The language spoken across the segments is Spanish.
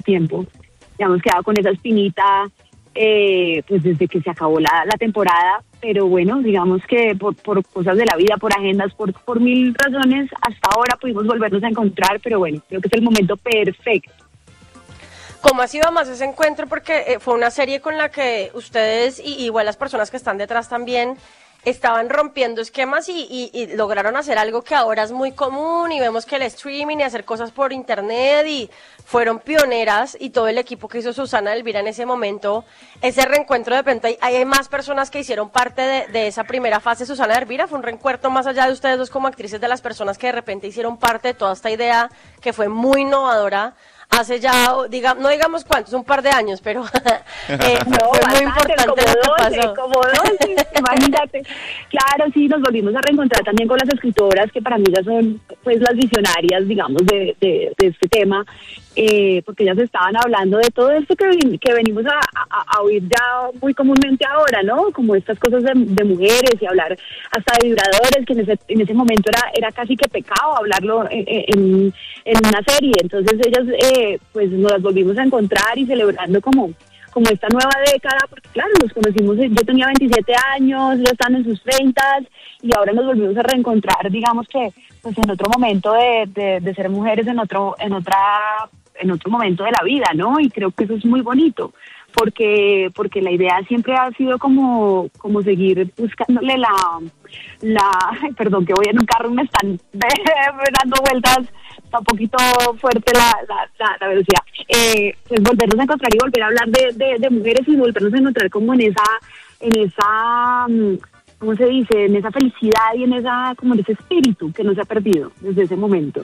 tiempo. Ya hemos quedado con esa espinita, pues desde que se acabó la temporada, pero bueno, digamos que por cosas de la vida, por agendas, por mil razones, hasta ahora pudimos volvernos a encontrar, pero bueno, creo que es el momento perfecto. ¿Cómo ha sido más ese encuentro? Porque fue una serie con la que ustedes y igual las personas que están detrás también estaban rompiendo esquemas y lograron hacer algo que ahora es muy común y vemos que el streaming y hacer cosas por internet y fueron pioneras y todo el equipo que hizo Susana Elvira en ese momento, ese reencuentro de repente hay más personas que hicieron parte de esa primera fase. Susana Elvira fue un reencuentro más allá de ustedes dos como actrices, de las personas que de repente hicieron parte de toda esta idea que fue muy innovadora. Hace ya, no digamos cuántos, un par de años, pero fue muy importante como lo que 12, pasó. como 12, imagínate. Claro, sí, nos volvimos a reencontrar también con las escritoras, que para mí ya son pues las visionarias, digamos, de este tema, porque ellas estaban hablando de todo esto que venimos a oír ya muy comúnmente ahora, ¿no? Como estas cosas de mujeres y hablar hasta de vibradores, que en ese momento era casi que pecado hablarlo en una serie. Entonces ellas pues nos las volvimos a encontrar y celebrando como esta nueva década, porque claro, nos conocimos, yo tenía 27 años, ellos están en sus 30 y ahora nos volvimos a reencontrar, digamos que pues en otro momento de ser mujeres en otro momento de la vida, ¿no? Y creo que eso es muy bonito, porque la idea siempre ha sido como seguir buscándole perdón, que voy en un carro y me están dando vueltas, está un poquito fuerte la velocidad, pues volvernos a encontrar y volver a hablar de mujeres y volvernos a encontrar como en esa ¿cómo se dice? En esa felicidad y en ese espíritu que no se ha perdido desde ese momento.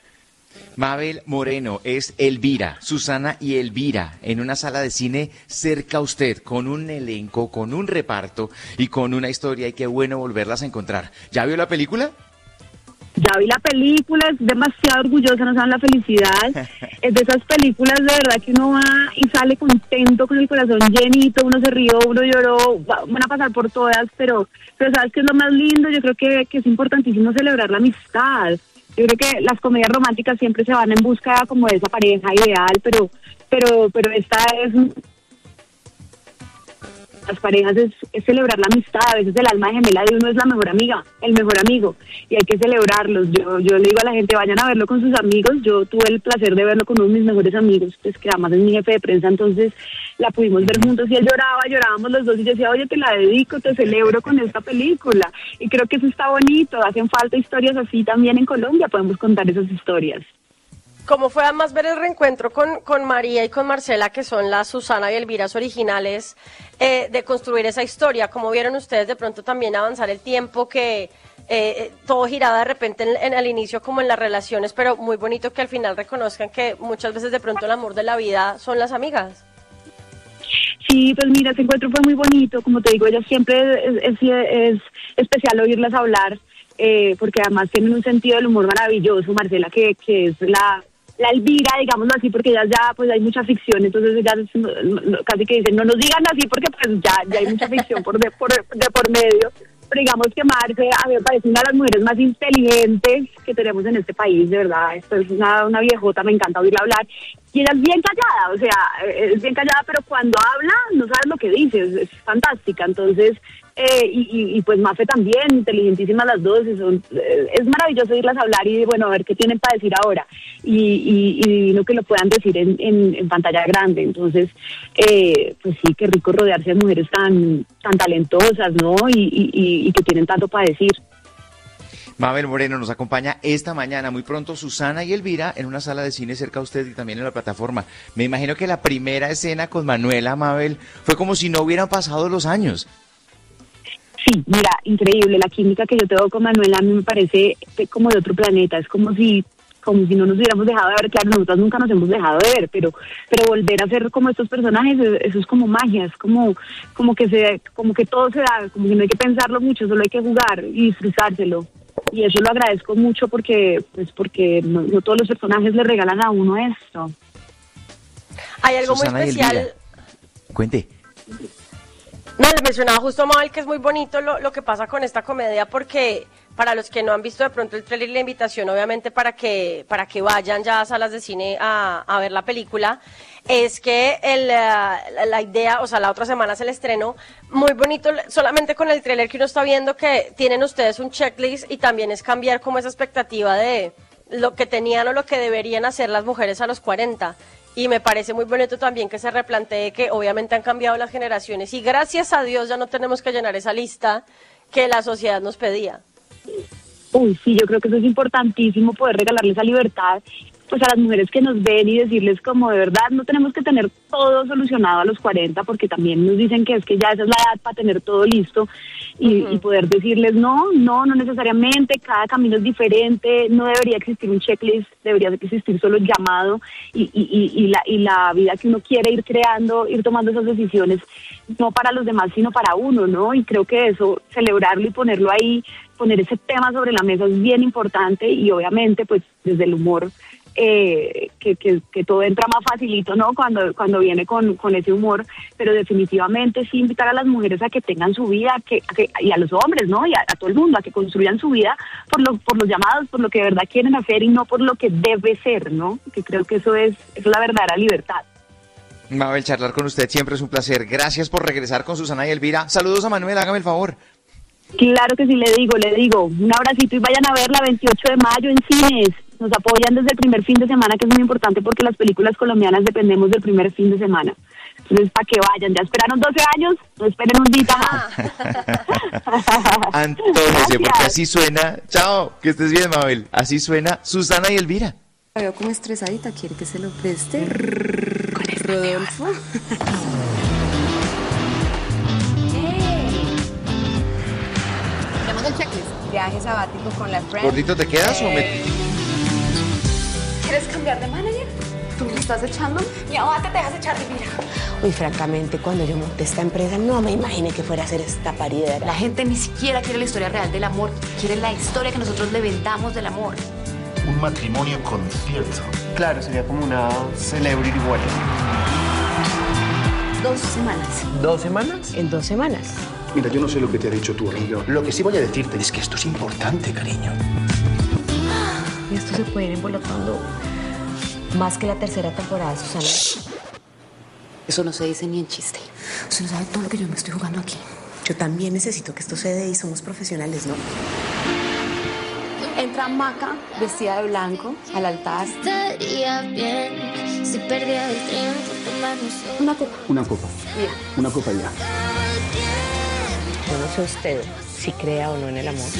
Mabel Moreno es Elvira, Susana y Elvira, en una sala de cine cerca a usted, con un elenco, con un reparto y con una historia, y qué bueno volverlas a encontrar. ¿Ya vio la película? Ya vi la película, es demasiado orgullosa, no saben la felicidad. Es de esas películas de verdad que uno va y sale contento, con el corazón llenito, uno se rió, uno lloró, van a pasar por todas, pero ¿sabes qué es lo más lindo? Yo creo que es importantísimo celebrar la amistad. Yo creo que las comedias románticas siempre se van en busca como de esa pareja ideal, pero esta es... Las parejas es celebrar la amistad. A veces el alma gemela de uno es la mejor amiga, el mejor amigo, y hay que celebrarlos. Yo le digo a la gente, vayan a verlo con sus amigos. Yo tuve el placer de verlo con uno de mis mejores amigos, pues que además es mi jefe de prensa, entonces la pudimos ver juntos y él llorábamos los dos y yo decía, oye, te la dedico, te celebro con esta película. Y creo que eso está bonito, hacen falta historias así también en Colombia, podemos contar esas historias. ¿Cómo fue además ver el reencuentro con María y con Marcela, que son las Susana y Elviras originales, de construir esa historia? ¿Cómo vieron ustedes de pronto también avanzar el tiempo, que todo giraba de repente en el inicio como en las relaciones, pero muy bonito que al final reconozcan que muchas veces de pronto el amor de la vida son las amigas? Sí, pues mira, ese encuentro fue muy bonito, como te digo, ella siempre es especial oírlas hablar, porque además tienen un sentido del humor maravilloso. Marcela, que es la Elvira, digámoslo así, porque ellas ya, pues hay mucha ficción, entonces ellas casi que dicen, no nos digan así, porque pues ya hay mucha ficción por medio. Pero digamos que Marce, a mí me parece una de las mujeres más inteligentes que tenemos en este país, de verdad. Esto es una viejota, me encanta oírla hablar. Y ella es bien callada, o sea, es bien callada, pero cuando habla no sabes lo que dice, es fantástica. Entonces, y pues Mafe también, inteligentísimas las dos, es maravilloso oírlas hablar y bueno, a ver qué tienen para decir ahora. Y lo que lo puedan decir en pantalla grande. Entonces, pues sí, qué rico rodearse de mujeres tan talentosas, ¿no? Y que tienen tanto para decir. Mabel Moreno nos acompaña esta mañana, muy pronto Susana y Elvira en una sala de cine cerca a usted y también en la plataforma. Me imagino que la primera escena con Manuela, Mabel, fue como si no hubieran pasado los años. Sí, mira, increíble, la química que yo tengo con Manuela a mí me parece como de otro planeta, es como si no nos hubiéramos dejado de ver. Claro, nosotras nunca nos hemos dejado de ver, pero volver a ser como estos personajes, eso es como magia, es como que todo se da, como que no hay que pensarlo mucho, solo hay que jugar y disfrutárselo. Y eso lo agradezco mucho porque no todos los personajes le regalan a uno esto. Hay algo Susana muy especial. Cuente. No, le mencionaba justo a Mabel que es muy bonito lo que pasa con esta comedia, porque para los que no han visto de pronto el tráiler y la invitación, obviamente para que vayan ya a salas de cine a ver la película, es que la idea, o sea, la otra semana es el estreno, muy bonito, solamente con el tráiler que uno está viendo que tienen ustedes un checklist y también es cambiar como esa expectativa de lo que tenían o lo que deberían hacer las mujeres a los 40. Y me parece muy bonito también que se replantee que obviamente han cambiado las generaciones y gracias a Dios ya no tenemos que llenar esa lista que la sociedad nos pedía. Uy, sí, yo creo que eso es importantísimo, poder regalarles esa libertad pues a las mujeres que nos ven y decirles como de verdad no tenemos que tener todo solucionado a los 40 porque también nos dicen que es que ya esa es la edad para tener todo listo y poder decirles no necesariamente, cada camino es diferente, no debería existir un checklist, debería existir solo el llamado y la vida que uno quiere ir creando, ir tomando esas decisiones, no para los demás sino para uno, ¿no? Y creo que eso, celebrarlo y ponerlo ahí, poner ese tema sobre la mesa es bien importante y obviamente pues desde el humor que todo entra más facilito, ¿no? Cuando viene con ese humor, pero definitivamente sí invitar a las mujeres a que tengan su vida, y a los hombres, ¿no? Y a todo el mundo, a que construyan su vida por los llamados, por lo que de verdad quieren hacer y no por lo que debe ser, ¿no? Que creo que eso es la verdadera libertad. Mabel, charlar con usted siempre es un placer. Gracias por regresar con Susana y Elvira. Saludos a Manuel, hágame el favor. Claro que sí, le digo, un abracito y vayan a verla 28 de mayo en cines. Nos apoyan desde el primer fin de semana, que es muy importante porque las películas colombianas dependemos del primer fin de semana. Entonces, para que vayan, ya esperaron 12 años, no esperen un día más. Antónese, porque así suena. Chao, que estés bien, Mabel. Así suena Susana y Elvira. La veo como estresadita, ¿quiere que se lo preste? Con el Rodolfo. Tenemos el checklist. Viaje sabático con la friend. ¿Gordito te quedas o me...? ¿Quieres cambiar de manager? ¿Tú me estás echando? Mi abate te dejas echar de mira. Uy, francamente, cuando yo monté esta empresa no me imaginé que fuera a ser esta paridera. La gente ni siquiera quiere la historia real del amor. Quiere la historia que nosotros le vendamos del amor. Un matrimonio concierto. Claro, sería como una celebrity wedding. 2 semanas. ¿2 semanas? En 2 semanas. Mira, yo no sé lo que te ha dicho tu amigo. Lo que sí voy a decirte es que esto es importante, cariño. Y esto se puede ir embolotando más que la tercera temporada de Susana. Eso no se dice ni en chiste. Usted no sabe todo lo que yo me estoy jugando aquí. Yo también necesito que esto se dé y somos profesionales, ¿no? Entra Maca, vestida de blanco, al altar. Estaría bien si perdiera el tiempo tomarnos Una copa. Una copa. Mira. Una copa ya. Yo no sé usted si crea o no en el amor.